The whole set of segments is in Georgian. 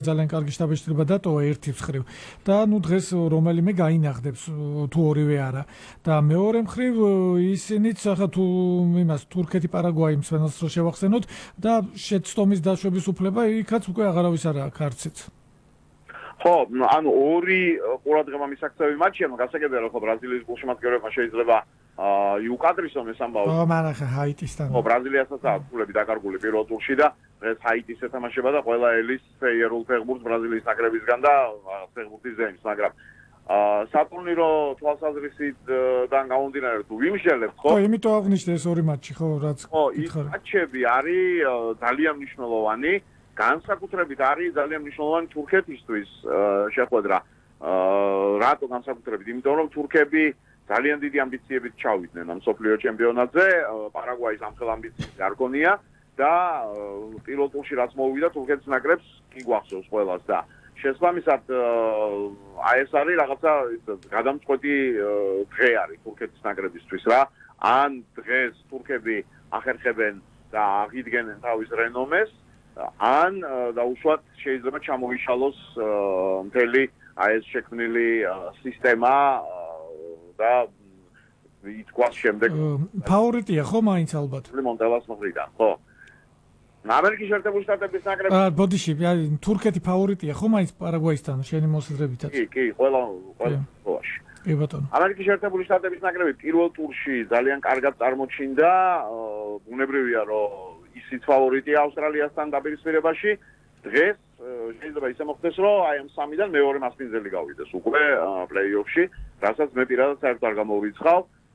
ძალიან კარგი შტაბ-შტება დატოვა ერთი მხრივ და ნუ დღეს რომელიმე გაინახდებს თუ ორივე არა და მეორე მხრივ ისინიც ახლა თუ იმას თურქეთი პარაგვაიმს ვენას რო შევახსენოთ და შეცდომის დაშვების უფლება იქაც უკვე აღარავის არ აქვს არცეთ. ხო, ანუ ორი ყურადღება მისაქცევი მატჩია, გასაგებია რომ ხო ბრაზილიის გულშემატკივრებმა შეიძლება იუკადრისო მესამბაო. მაგრამ ახლა ჰაიტისთან. ხო, ბრაზილიასაც აქვს ფულები დაკარგული პირველ ტურში და დღეს ჰაიტის ეთამაშება და ყველა ელის ფეიერულ ფეხბურთს ბრაზილიის ნაკრებისგან და ფეხბურთის ზემს, მაგრამ სატურნირო თვალსაზრისიდან გამომდინარე თუ ვიმსჯელებთ, ხო? ხო, იმიტომ აღნიშნე ეს ორი მატჩი, ხო, რაც ხო, ის მატჩები არის ძალიან მნიშვნელოვანი, განსაკუთრებით არის ძალიან მნიშვნელოვანი თურქეთისთვის შეხვედრა. რატო განსაკუთრებით? იმიტომ რომ თურქები ძალიან დიდი ამბიციებით ჩავიდნენ ამ მსოფლიო ჩემპიონატზე, პარაგვაის ამხელ ამბიციები არ გონია და პირველ ტურში რაც მოვიდა თურქეთის ნაკრებს კი გვახსოვს ყველას და შესაბამისად აი ეს არის რაღაცა გადამწყვეტი დღე არის თურქეთის ნაკრებისთვის რა. ან დღეს თურქები ახერხებენ და აღიდგენენ თავის რენომეს, ან დაუშვათ შეიძლება ჩამოიშალოს მთელი აი ეს შექმნილი სისტემა და ითქვას შემდეგ ფავორიტია ხო მაინც ალბათ მონტელას მხრიდან ხო ამერიკის შეერთებული შტატების ნაკრები ბოდიში თურქეთი ფავორიტია ხო მაინც პარაგვაისთან შენი მოსაზრებითაც კი ყველა თვაში კი ბატონო ამერიკის შეერთებული შტატების ნაკრები პირველ ტურში ძალიან კარგად წარმოჩინდა ბუნებრივია რომ ისიც ფავორიტია ავსტრალიასთან დაპირისპირებაში დღეს შეიძლება ისე მოხდეს რომ აი ამ სამიდან მეორე მასპინძელი გავიდეს უკვე პლეი-ოფში რასაც მე პირადად საერთოდ არ გამოვიცხავ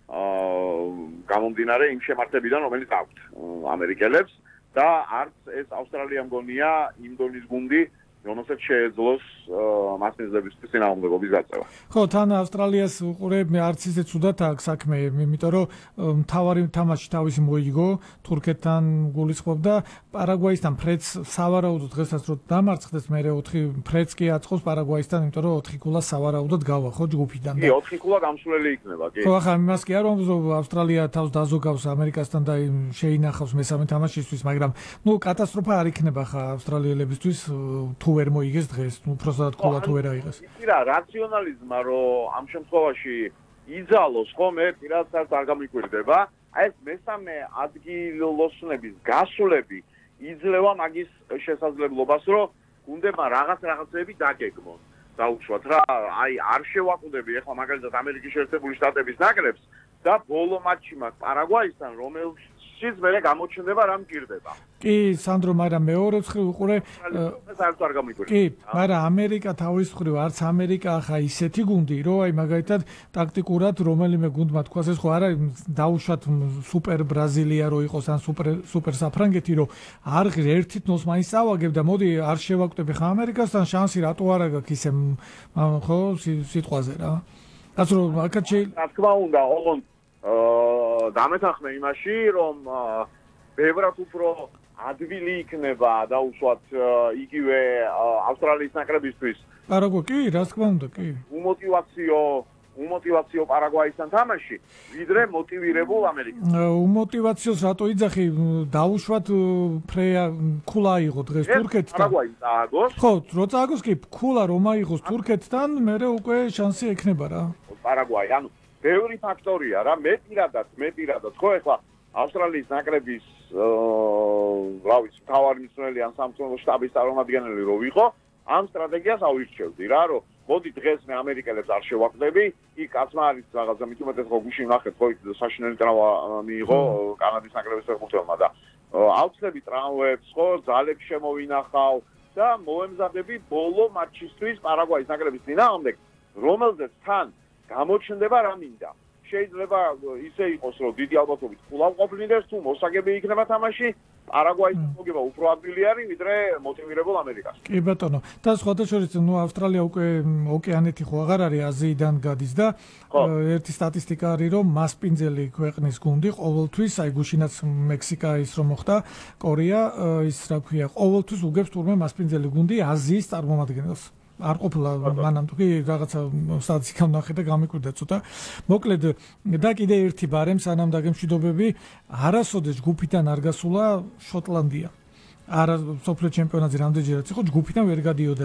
გამომდინარე იმ შემართებიდან რომელიც აქვთ ამერიკელებს და არც ეს ავსტრალია მგონია იმ დონის გუნდი რომელსაც შეეძლოს მასპინძლებისთვის წინააღმდეგობის გაწევა. ხო, თან ავსტრალიას უყურე მე არც ისე ცუდად აქვს საქმე, იმიტომ რომ მთავარი თამაში თავისი მოიგო, თურქეთთან გულისხმობდა, პარაგვაისთან ფრედს სავარაუდოდ დღესაც რო დამარცხდეს, მე 4 ფრედს კი აწყობს პარაგვაისთან, იმიტომ რომ 4 ქულა სავარაუდოდ გავა ხო ჯგუფიდან. კი, 4 ქულა გამსვლელი იქნება, კი. ხო, ახლა იმას კი არ რომ ავსტრალია თავს დაზოგავს ამერიკასთან და შეინახავს მესამე თამაშისთვის, მაგრამ ნუ კატასტროფა არ იქნება ხა ავსტრალიელებისთვის თუ ვერ მოიგეს დღეს, უბრალოდ ქულა თუ ვერ აიღეს. კი რა, რაციონალიზმმა რომ ამ შემთხვევაში იძალოს, ხო, მე პირადად არ გამიკვირდება. აი ეს მესამე ადგილოსნების გასულები იძლევა მაგის შესაძლებლობას, რომ გუნდებმა რაღაცები დაგეგმონ. დაუშვათ რა, აი არ შევაყუდები ახლა მაგალითად ამერიკის შეერთებული შტატების ნაკრებს და ბოლო მატჩი მაქვს პარაგვაისთან, რომელშიც მე გამოჩნდება რა მჭირდება. კი, სანდრო, მაგრამ მეორე მხრივ უყურე საერთოდ არ გამიკვირდა. კი, მაგრამ ამერიკა თავის მხრივ არც ამერიკა ახლა ისეთი გუნდი, რომ აი მაგალითად ტაქტიკურად რომელიმე გუნდმა თქვას ეს ხო არა დაუშვათ სუპერ ბრაზილია რო იყოს ან სუპერ საფრანგეთი რო არ ერთით ნოს მაინც წავაგებ და მოდი არ შევაკვდები ხა ამერიკასთან შანსი რატო არ აქვს ისე ხო სიტყვაზე რა. რაც რომ აქაც რა თქმა უნდა, ოღონდ დამეთანხმე იმაში, რომ ბევრად უფრო ადვილი იქნება დაუშვათ იგივე ავსტრალიის ნაკრებისთვის. პარაგვაი კი, რა თქმა უნდა, კი. უმოტივაციო პარაგვაისთან თამაში, ვიდრე მოტივირებულ ამერიკას. უმოტივაციოს რატო იძახი დაუშვათ ფრეა ქულა აიღო დღეს თურქეთთან. პარაგვაი წააგოს. ხო, რო წააგოს კი ქულა რომ აიღოს თურქეთთან, მე უკვე შანსი ექნება რა. პარაგვაი, ანუ ბევრი ფაქტორია რა, მე პირადად, ხო ეხლა ავსტრალიის ნაკრების რა ვიცი, მთავარი მნიშვნელოვანი ან სამწუხარო შტაბის წარმომადგენელი რო ვიყო, ამ სტრატეგიას ავირჩევდი რა, რომ მოდი დღეს მე ამერიკელებს არ შევაკვდები, იქ კაცმა არის რაღაცა მით უმეტეს ხო გუშინ ნახეთ, ხო იქ საშინელი ტრავმა მიიღო კანადის ნაკრების ფეხბურთელმა და აუცილებლად ტრავმებს ხო ძალებს შემოვინახავ და მოემზადები ბოლო მატჩისთვის პარაგვაის ნაკრების წინააღმდეგ, რომელზეც თან გამოჩნდება რა მინდა. შეიძლება ისე იყოს, რომ დიდი ალბათობით ქულა ყოფნიდეს თუ მოსაგები იქნება თამაში, პარაგვაის მოგება უფრო ადვილი არის, ვიდრე მოტივირებულ ამერიკას. კი ბატონო. და სხვადასხვა ნუ ავსტრალია უკვე ოკეანეთი ხო აღარ არის, აზიიდან გადის და ერთი სტატისტიკა არის, რომ მასპინძელი ქვეყნის გუნდი ყოველთვის, აი გუშინაც მექსიკა ის რომ მოხდა, კორეა ის რა ქვია, ყოველთვის უგებს თურმე მასპინძელი გუნდი აზიის წარმომადგენელს. არ ყოფილა მანამ თუ კი რაღაცა სტატისტიკა ვნახე და გამიკვირდა ცოტა. მოკლედ და კიდე ერთი ბარემ სანამ დაგემშვიდობები, არასოდეს ჯგუფიდან არ გასულა შოტლანდია. არა სოფლიო ჩემპიონატზე რამდენჯერაც იყო ჯგუფიდან ვერ გადიოდა